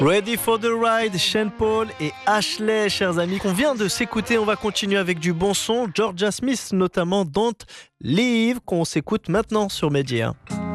Ready for the Ride, Shane Paul et Ashley, chers amis, qu'on vient de s'écouter. On va continuer avec du bon son. Georgia Smith, notamment Don't Leave, qu'on s'écoute maintenant sur Média.